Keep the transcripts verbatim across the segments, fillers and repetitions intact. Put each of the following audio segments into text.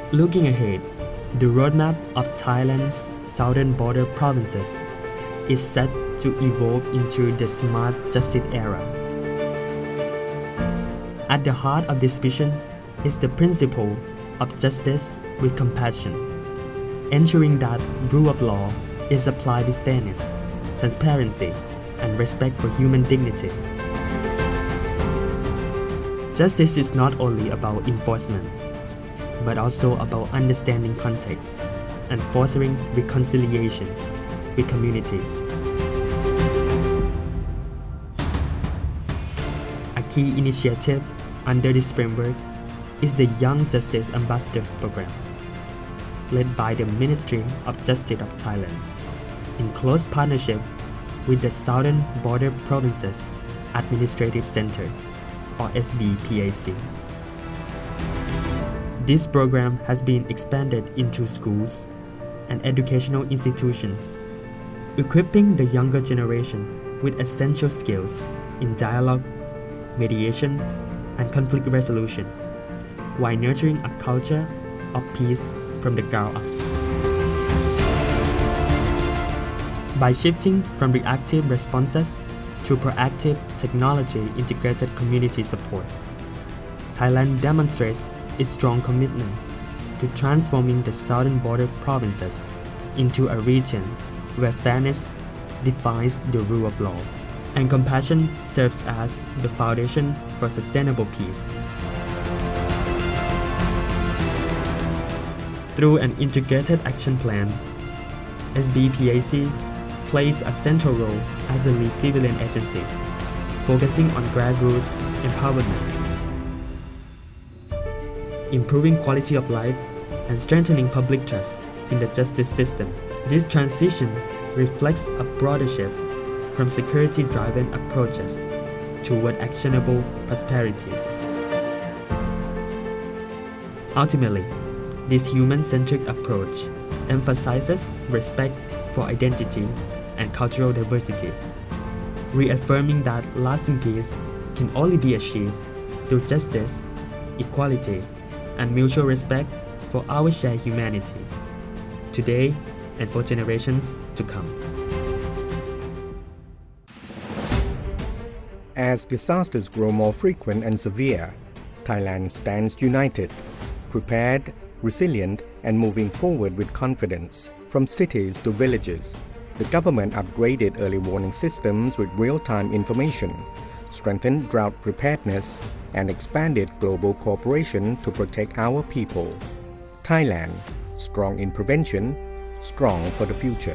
Looking ahead, the roadmap of Thailand's southern border provinces is set to evolve into the smart justice era. At the heart of this vision is the principle of justice with compassion, ensuring that rule of law is applied with fairness, transparency, and respect for human dignity. Justice is not only about enforcement, but also about understanding context and fostering reconciliation with communities. A key initiative under this framework is the Young Justice Ambassadors Program, led by the Ministry of Justice of Thailand, in close partnership with the Southern Border Provinces Administrative Center, or S B P A C. This program has been expanded into schools and educational institutions, equipping the younger generation with essential skills in dialogue, mediation, and conflict resolution, while nurturing a culture of peace from the ground up. By shifting from reactive responses to proactive technology-integrated community support, Thailand demonstrates its strong commitment to transforming the southern border provinces into a region where fairness defines the rule of law, and compassion serves as the foundation for sustainable peace. Through an integrated action plan, S B P A C plays a central role as the lead civilian agency, focusing on grassroots empowerment, improving quality of life, and strengthening public trust in the justice system. This transition reflects a broader shift from security-driven approaches toward actionable prosperity. Ultimately, this human-centric approach emphasizes respect for identity and cultural diversity, reaffirming that lasting peace can only be achieved through justice, equality, and mutual respect for our shared humanity, today and for generations to come. As disasters grow more frequent and severe, Thailand stands united, prepared, resilient, and moving forward with confidence. From cities to villages, the government upgraded early warning systems with real-time information, strengthened drought preparedness, and expanded global cooperation to protect our people. Thailand, strong in prevention, strong for the future.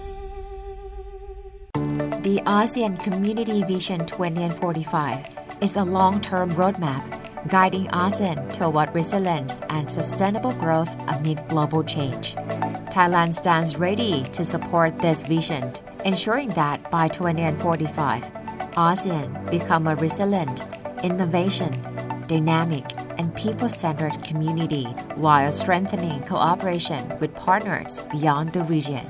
The ASEAN Community Vision twenty forty-five is a long-term roadmap guiding ASEAN toward resilience and sustainable growth amid global change. Thailand stands ready to support this vision, ensuring that by twenty forty-five, ASEAN become a resilient, innovation, dynamic, and people-centered community while strengthening cooperation with partners beyond the region.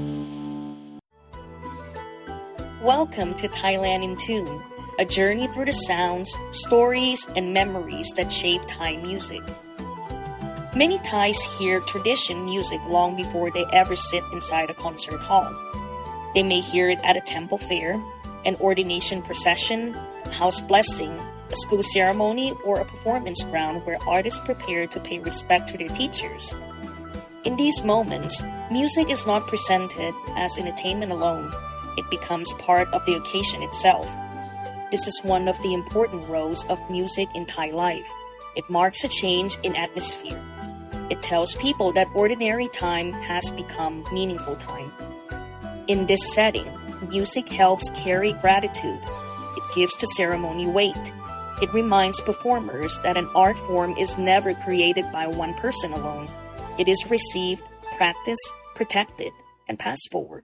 Welcome to Thailand in Tune, a journey through the sounds, stories, and memories that shape Thai music. Many Thais hear tradition music long before they ever sit inside a concert hall. They may hear it at a temple fair, an ordination procession, a house blessing, a school ceremony, or a performance ground where artists prepare to pay respect to their teachers. In these moments, music is not presented as entertainment alone. It becomes part of the occasion itself. This is one of the important roles of music in Thai life. It marks a change in atmosphere. It tells people that ordinary time has become meaningful time. In this setting, music helps carry gratitude. It gives the ceremony weight. It reminds performers that an art form is never created by one person alone. It is received, practiced, protected, and passed forward.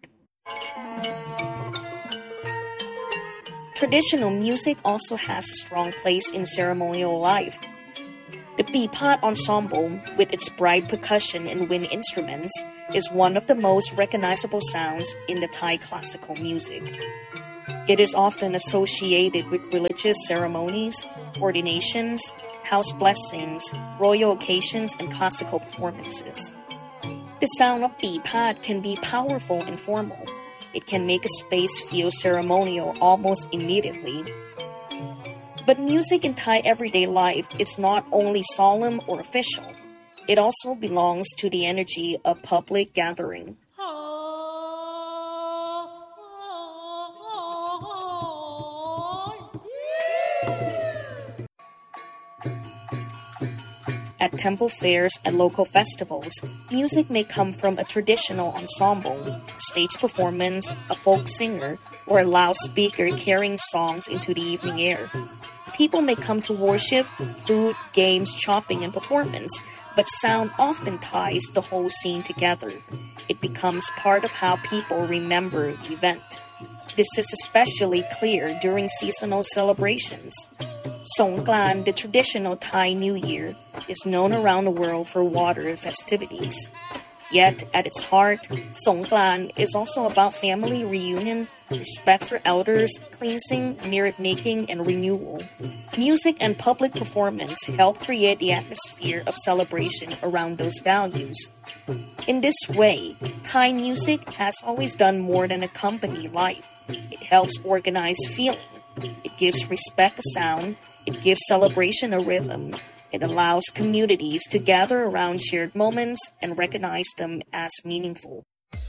Traditional music also has a strong place in ceremonial life. The Pipat Ensemble, with its bright percussion and wind instruments, is one of the most recognizable sounds in the Thai classical music. It is often associated with religious ceremonies, ordinations, house blessings, royal occasions, and classical performances. The sound of Pi Pad can be powerful and formal. It can make a space feel ceremonial almost immediately. But music in Thai everyday life is not only solemn or official. It also belongs to the energy of public gathering. At temple fairs and local festivals, music may come from a traditional ensemble, stage performance, a folk singer, or a loudspeaker carrying songs into the evening air. People may come to worship, food, games, shopping, and performance, but sound often ties the whole scene together. It becomes part of how people remember the event. This is especially clear during seasonal celebrations. Songkran, the traditional Thai New Year, is known around the world for water festivities. Yet, at its heart, Songkran is also about family reunion, respect for elders, cleansing, merit-making, and renewal. Music and public performance help create the atmosphere of celebration around those values. In this way, Thai music has always done more than accompany life. It helps organize feeling. It gives respect a sound. It gives celebration a rhythm. It allows communities to gather around shared moments and recognize them as meaningful.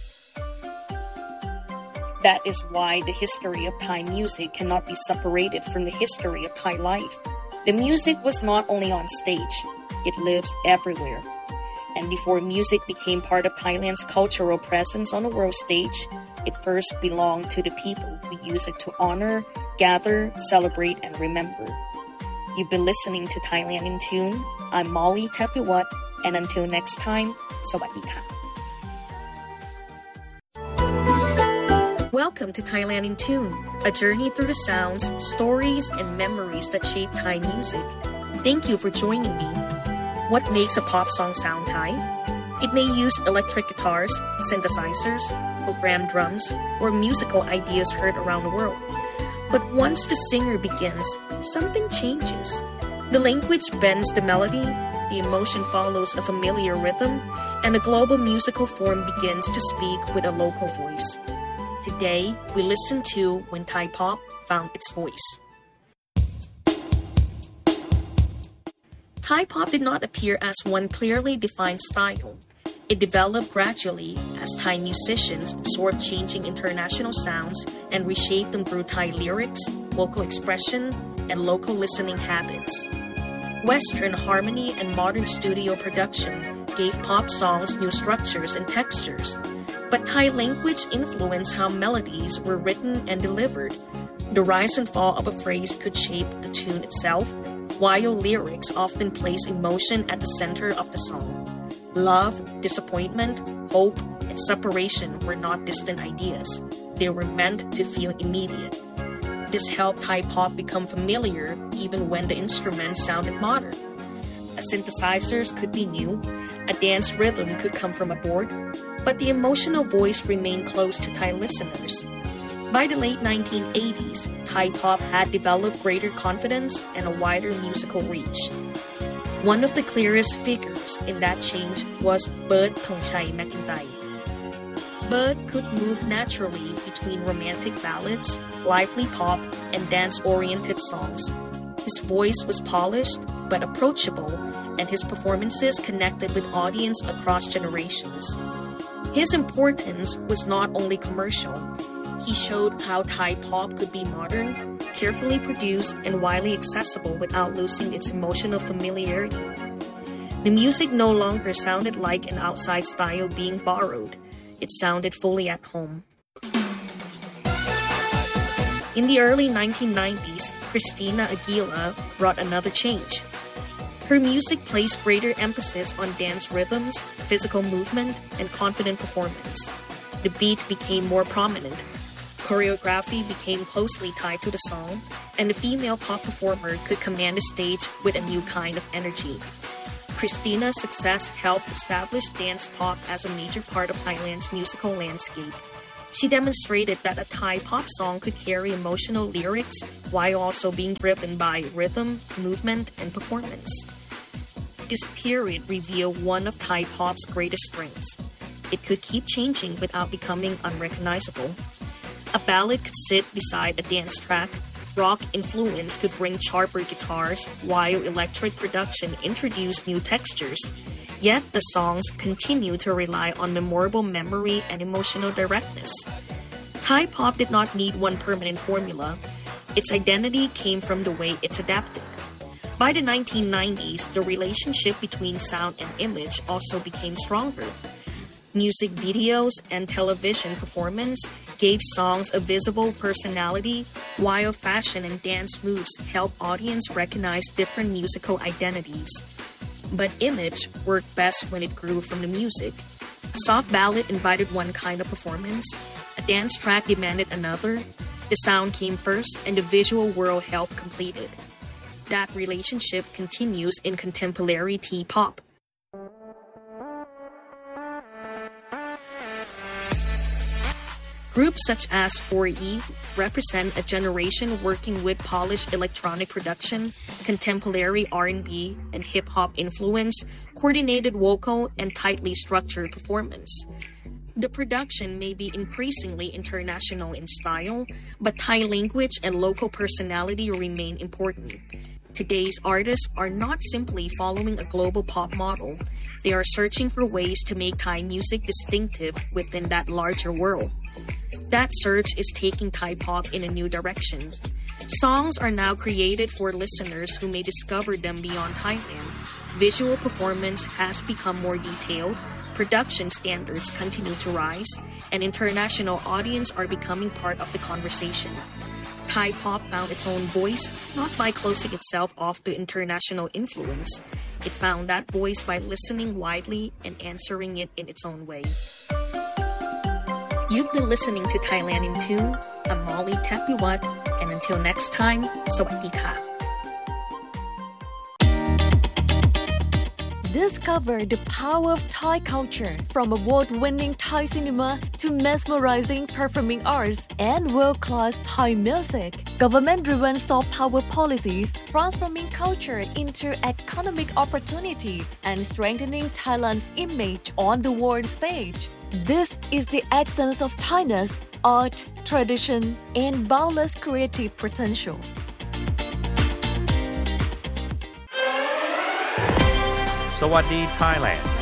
That is why the history of Thai music cannot be separated from the history of Thai life. The music was not only on stage, it lives everywhere. And before music became part of Thailand's cultural presence on the world stage, it first belonged to the people who use it to honor, gather, celebrate, and remember. You've been listening to Thailand in Tune. I'm Molly Tepiwat, and until next time, Sawadee ka. Welcome to Thailand in Tune, a journey through the sounds, stories, and memories that shape Thai music. Thank you for joining me. What makes a pop song sound Thai? It may use electric guitars, synthesizers, programmed drums, or musical ideas heard around the world. But once the singer begins, something changes. The language bends the melody, the emotion follows a familiar rhythm, and a global musical form begins to speak with a local voice. Today, we listen to When Thai Pop Found Its Voice. Thai pop did not appear as one clearly defined style. It developed gradually as Thai musicians absorbed changing international sounds and reshaped them through Thai lyrics, vocal expression, and local listening habits. Western harmony and modern studio production gave pop songs new structures and textures, but Thai language influenced how melodies were written and delivered. The rise and fall of a phrase could shape the tune itself, while lyrics often place emotion at the center of the song. Love, disappointment, hope, and separation were not distant ideas. They were meant to feel immediate. This helped Thai pop become familiar even when the instruments sounded modern. A synthesizers could be new, a dance rhythm could come from a board, but the emotional voice remained close to Thai listeners. By the late nineteen eighties, Thai pop had developed greater confidence and a wider musical reach. One of the clearest figures in that change was Bert Thongchai McIntyre. Bert could move naturally between romantic ballads, lively pop, and dance-oriented songs. His voice was polished but approachable, and his performances connected with audience across generations. His importance was not only commercial. He showed how Thai pop could be modern, carefully produced, and widely accessible without losing its emotional familiarity. The music no longer sounded like an outside style being borrowed. It sounded fully at home. In the early nineteen nineties, Christina Aguilera brought another change. Her music placed greater emphasis on dance rhythms, physical movement, and confident performance. The beat became more prominent. Choreography became closely tied to the song, and the female pop performer could command the stage with a new kind of energy. Christina's success helped establish dance pop as a major part of Thailand's musical landscape. She demonstrated that a Thai pop song could carry emotional lyrics while also being driven by rhythm, movement, and performance. This period revealed one of Thai pop's greatest strengths. It could keep changing without becoming unrecognizable. A ballad could sit beside a dance track, rock influence could bring sharper guitars, while electric production introduced new textures. Yet the songs continue to rely on memorable memory and emotional directness. Thai pop did not need one permanent formula. Its identity came from the way it's adapted. By the nineteen nineties, the relationship between sound and image also became stronger. Music videos and television performance gave songs a visible personality, while fashion and dance moves helped audience recognize different musical identities. But image worked best when it grew from the music. A soft ballad invited one kind of performance, a dance track demanded another, the sound came first, and the visual world helped complete it. That relationship continues in contemporary T-pop. Groups such as four E represent a generation working with polished electronic production, contemporary R and B, and hip-hop influence, coordinated vocal, and tightly structured performance. The production may be increasingly international in style, but Thai language and local personality remain important. Today's artists are not simply following a global pop model. They are searching for ways to make Thai music distinctive within that larger world. That search is taking Thai pop in a new direction. Songs are now created for listeners who may discover them beyond Thailand. Visual performance has become more detailed, production standards continue to rise, and international audiences are becoming part of the conversation. Thai pop found its own voice not by closing itself off to international influence. It found that voice by listening widely and answering it in its own way. You've been listening to Thailand in Tune. I'm Molly Tepiwat, and until next time, Sawadee ka. Discover the power of Thai culture, from award-winning Thai cinema to mesmerizing performing arts and world-class Thai music. Government-driven soft power policies transforming culture into economic opportunity and strengthening Thailand's image on the world stage. This is the essence of Thainess, art, tradition, and boundless creative potential. Sawadee Thailand